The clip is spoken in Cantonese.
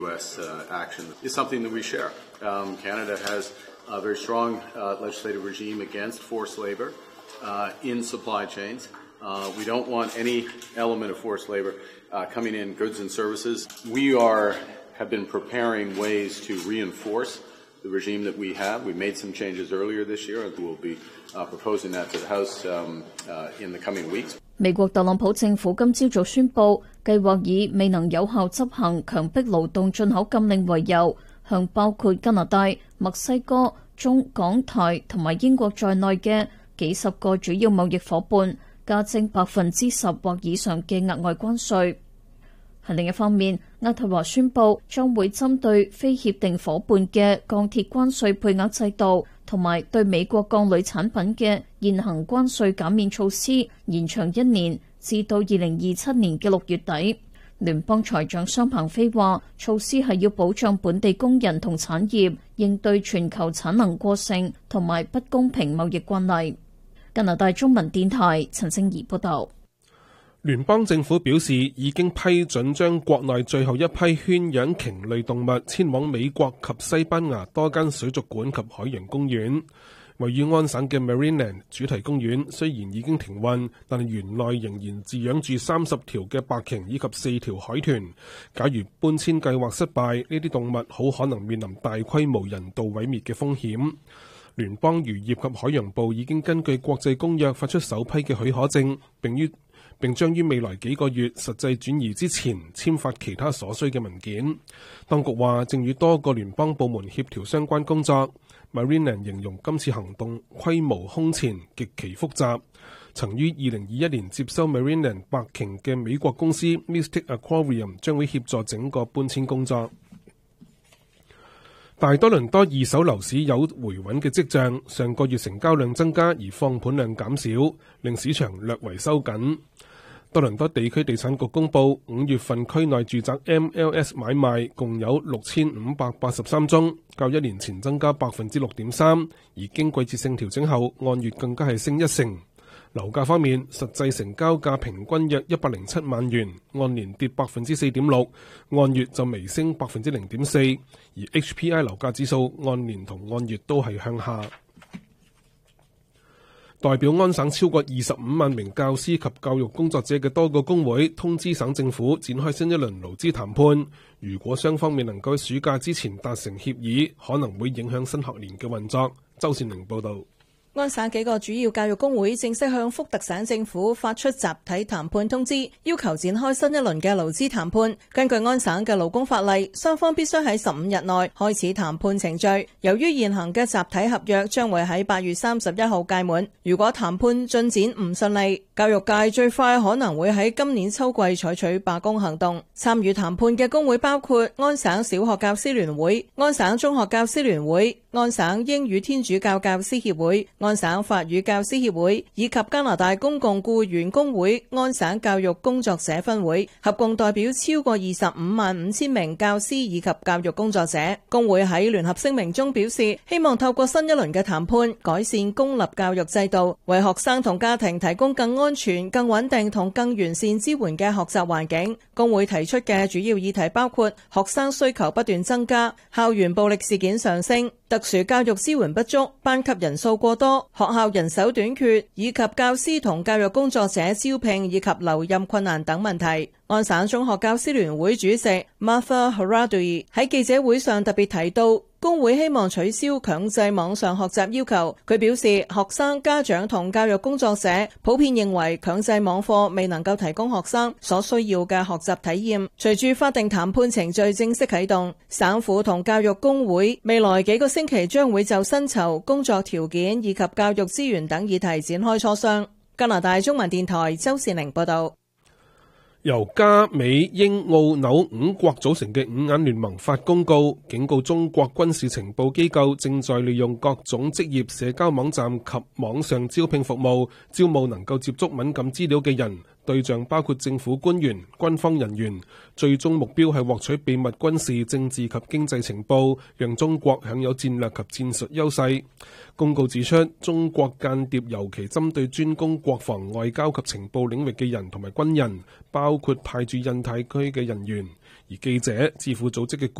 U.S. action is something that we share. Canada has a very strong legislative regime against forced labor in supply chains. We don't want any element of forced labor coming in goods and services. We have been preparing ways to reinforce the regime that we have. We made some changes earlier this year, and we'll be proposing that to the House in the coming weeks. 美國特朗普政府今朝早宣布，計劃以未能有效執行強迫勞動進口禁令為由，向包括加拿大、墨西哥、中港台同埋英國在內嘅幾十個主要貿易夥伴加徵10%或以上嘅額外關稅。喺另一方面，渥太華宣布將會針對非協定夥伴嘅鋼鐵關稅配額制度同埋對美國鋼鋁產品嘅現行關稅減免措施延長1年，至到2027年嘅6月底。聯邦財長商鵬飛話，措施係要保障本地工人同產業，應對全球產能過剩同埋不公平貿易慣例。加拿大中文電台陳靜儀報導。 聯邦政府表示已經批准將國內最後一批圈養鯨類動物遷往美國及西班牙多間水族館及海洋公園。位於安省嘅 Marineland 主題公園雖然已經停運，但係園內仍然飼養住30條嘅白鯨以及4條海豚。假如搬遷計劃失敗，呢啲動物好可能面臨大規模人道毀滅嘅風險。聯邦漁業及海洋部已經根據國際公約發出首批嘅許可證，並將於未來幾個月實際轉移之前簽發其他所需嘅文件。當局話正與多個聯邦部門協調相關工作。Marineland 形容今次行動規模空前，極其複雜。曾於2021年接收 Marineland 白鯨嘅美國公司 Mystic Aquarium 將會協助整個搬遷工作。大多倫多二手樓市有回穩嘅跡象，上個月成交量增加而放盤量減少，令市場略為收緊。多倫多地區地產局公佈，5月份區內住宅 MLS 買賣共有6583宗，較1年前增加6.3%，而經季節性調整後，按月更加係升1成。樓價方面，實際成交價平均約107萬元，按年跌4.6%，按月就微升0.4%，而 HPI 樓價指數按年同按月都係向下。代表安省超過25萬名教師及教育工作者嘅多個工會通知省政府展開新一輪勞資談判，如果雙方未能夠喺暑假之前達成協議，可能會影響新學年嘅運作。周善玲報導。 安省幾個主要教育工會正式向福特省政府發出集體談判通知，要求展開新一輪嘅勞資談判。根據安省嘅勞工法例，雙方必須喺15日內開始談判程序。由於現行嘅集體合約將會喺8月31號屆滿，如果談判進展唔順利，教育界最快可能會喺今年秋季採取罷工行動。參與談判嘅工會包括安省小學教師聯會、安省中學教師聯會、安省英語天主教教師協會、安省法語教師協會以及加拿大公共僱員工會安省教育工作者分會，合共代表超過255000名教師以及教育工作者。工會喺聯合聲明中表示，希望透過新一輪嘅談判，改善公立教育制度，為學生同家庭提供更安全、更穩定同更完善支援嘅學習環境。工會提出嘅主要議題包括學生需求不斷增加、校園暴力事件上升、特殊教育支援不足、班級人數過多、學校人手短缺，以及教師同教育工作者招聘以及留任困難等問題。安省中學教師聯會主席 Martha Haradui 喺記者會上特別提到，工會希望取消強制網上學習要求。佢表示，學生、家長同教育工作者普遍認為強制網課未能夠提供學生所需要嘅學習體驗。隨住法定談判程序正式啟動，省府同教育工會未來幾個星期將會就薪酬、工作條件以及教育資源等議題展開磋商。加拿大中文電台周善玲報道。 由加、美、英、澳、紐5國組成嘅五眼聯盟發公告，警告中國軍事情報機構正在利用各種職業社交網站及網上招聘服務，招募能夠接觸敏感資料嘅人，對象包括政府官員、軍方人員，最終目標係獲取秘密軍事、政治及經濟情報，讓中國享有戰略及戰術優勢。公告指出，中國間諜尤其針對專攻國防、外交及情報領域嘅人同埋軍人，包括派駐印太區嘅人員， 而記者、智庫組織嘅